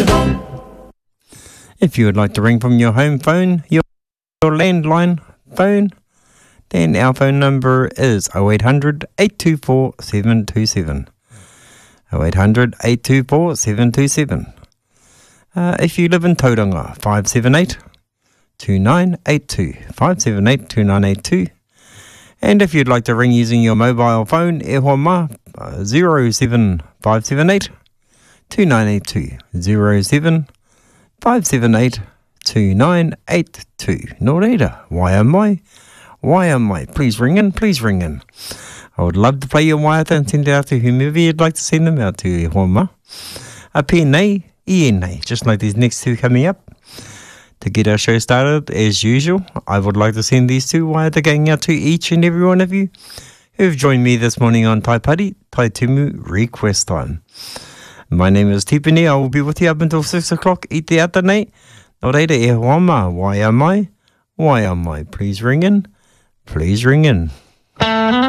If you would like to ring from your home phone, your landline phone, then our phone number is 0800 824 727. 0800 824 727. If you live in Tauranga, 578 2982. 578 2982. And if you'd like to ring using your mobile phone, e hoa ma, 07578 2982. 07578 2982. Nō reira, why am I? Please ring in. I would love to play your waiata and send it out to whomever you'd like to send them out to, e hoa ma. A pēnei, I nei, just like these next two coming up. To get our show started, as usual, I would like to send these two waiata going out to each and every one of you who've joined me this morning on Tai Pari, Tai Tumu Request Time. My name is Tipene. I will be with you up until 6 o'clock. I te ata nei. Nō reira, e hoa ma, why am I? Please ring in.